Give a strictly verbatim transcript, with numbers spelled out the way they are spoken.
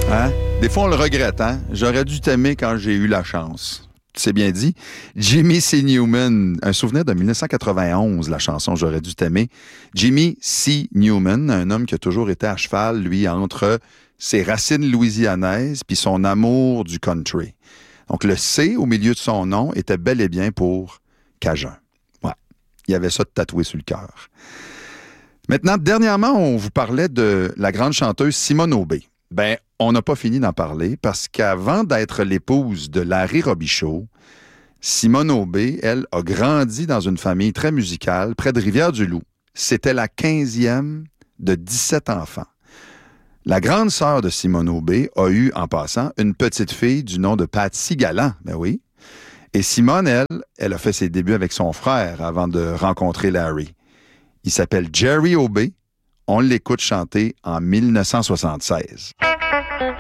Hein? Des fois, on le regrette, hein? J'aurais dû t'aimer quand j'ai eu la chance. C'est bien dit. Jimmy C. Newman, un souvenir de dix-neuf cent quatre-vingt-onze, la chanson J'aurais dû t'aimer. Jimmy C. Newman, un homme qui a toujours été à cheval, lui, entre ses racines louisianaises puis son amour du country. Donc, le C au milieu de son nom était bel et bien pour Cajun. Ouais. Il y avait ça de tatoué sur le cœur. Maintenant, dernièrement, on vous parlait de la grande chanteuse Simone Aubé. Ben, on n'a pas fini d'en parler parce qu'avant d'être l'épouse de Larry Robichaud, Simone Aubé, elle, a grandi dans une famille très musicale près de Rivière-du-Loup. C'était la quinzième de dix-sept enfants. La grande sœur de Simone Aubé a eu, en passant, une petite fille du nom de Patsy Galland. Ben oui. Et Simone, elle, elle a fait ses débuts avec son frère avant de rencontrer Larry. Il s'appelle Jerry Aubé. On l'écoute chanter en dix-neuf cent soixante-seize.